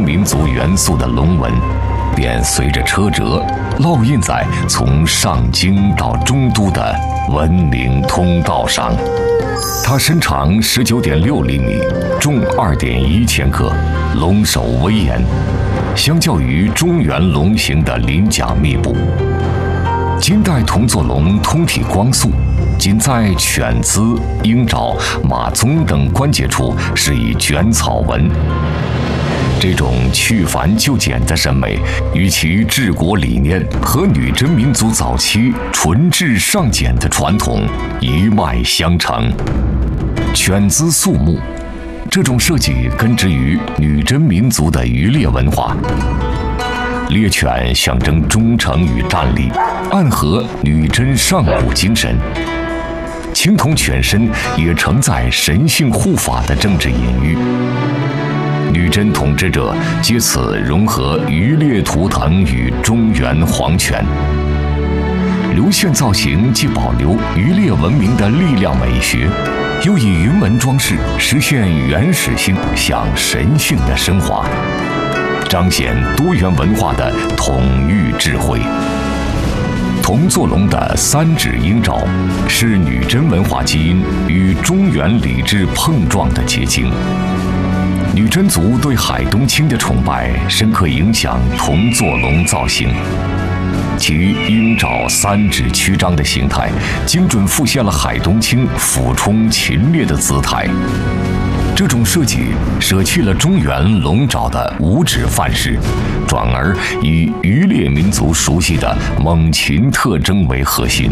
民族元素的龙纹，便随着车辙烙印在从上京到中都的文明通道上。它身长19.6厘米，重2.1千克，龙首威严。相较于中原龙形的鳞甲密布，金代铜座龙通体光素，仅在犬姿、鹰爪、马鬃等关节处是以卷草纹。这种去繁就简的审美，与其治国理念和女真民族早期纯质尚简的传统一脉相承。犬姿肃穆，这种设计根植于女真民族的渔猎文化。猎犬象征忠诚与战力，暗合女真上古精神。青铜犬身也承载神性护法的政治隐喻。女真统治者借此融合渔猎图腾与中原皇权。流线造型既保留渔猎文明的力量美学，又以云纹装饰实现原始性向神性的升华，彰显多元文化的统御智慧。铜座龙的3指鹰爪是女真文化基因与中原礼制碰撞的结晶。女真族对海东青的崇拜深刻影响铜座龙造型，其鹰爪3指曲张的形态，精准复现了海东青俯冲禽猎的姿态。这种设计舍弃了中原龙爪的5指范式，转而以渔猎民族熟悉的猛禽特征为核心。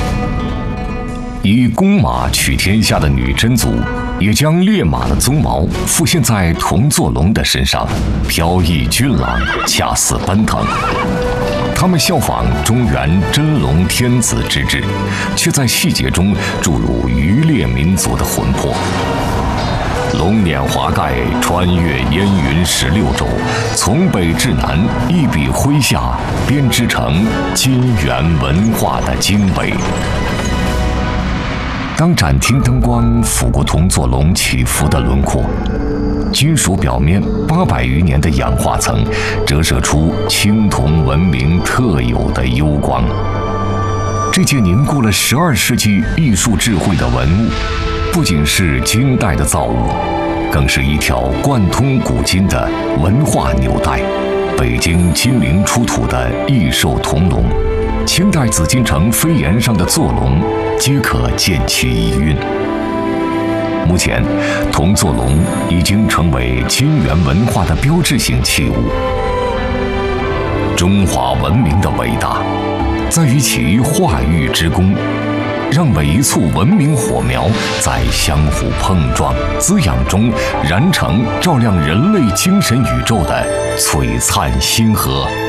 以公马取天下的女真族，也将烈马的鬃毛复现在铜座龙的身上，飘逸俊朗，恰似奔腾。他们效仿中原真龙天子之制，却在细节中注入渔猎民族的魂魄。龙辇华盖，穿越烟云16州，从北至南，一笔挥下，编织成金元文化的精北。当展厅灯光拂过铜座龙起伏的轮廓，金属表面800余年的氧化层折射出青铜文明特有的幽光。这件凝固了12世纪艺术智慧的文物，不仅是金代的造物，更是一条贯通古今的文化纽带。北京金陵出土的异兽铜龙，清代紫禁城飞檐上的座龙，皆可见其遗韵。目前，铜座龙已经成为金元文化的标志性器物。中华文明的伟大，在于其化育之功，让每一簇文明火苗在相互碰撞、滋养中燃成照亮人类精神宇宙的璀璨星河。